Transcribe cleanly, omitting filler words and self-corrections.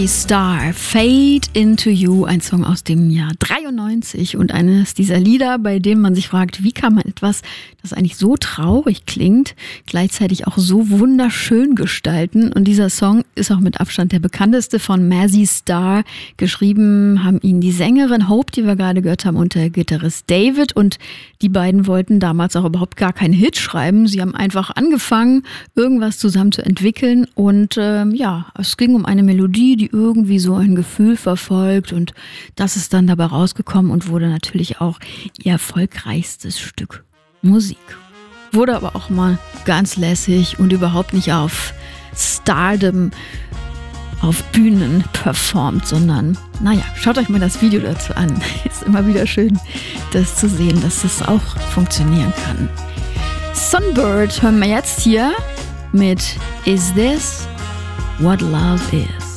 Star, Fade into You, ein Song aus dem Jahr 93 und eines dieser Lieder, bei dem man sich fragt, wie kann man etwas, das eigentlich so traurig klingt, gleichzeitig auch so wunderschön gestalten. Und dieser Song ist auch mit Abstand der bekannteste von Mazzy Star. Geschrieben haben ihn die Sängerin Hope, die wir gerade gehört haben, und der Gitarrist David. Und die beiden wollten damals auch überhaupt gar keinen Hit schreiben. Sie haben einfach angefangen, irgendwas zusammen zu entwickeln. Und es ging um eine Melodie, die irgendwie so ein Gefühl verfolgt. Und das ist dann dabei rausgekommen und wurde natürlich auch ihr erfolgreichstes Stück Musik. Wurde aber auch mal ganz lässig und überhaupt nicht auf Stardom auf Bühnen performt, sondern, schaut euch mal das Video dazu an. Ist immer wieder schön, das zu sehen, dass es auch funktionieren kann. Sunbird hören wir jetzt hier mit Is This What Love Is?